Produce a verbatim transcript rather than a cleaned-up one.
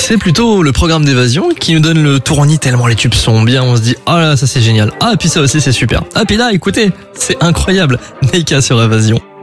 C'est plutôt le programme d'évasion qui nous donne le tournis tellement les tubes sont bien. On se dit, ah là, ça c'est génial. Ah, puis ça aussi c'est super. Ah, puis là, écoutez, c'est incroyable. Neika sur Évasion.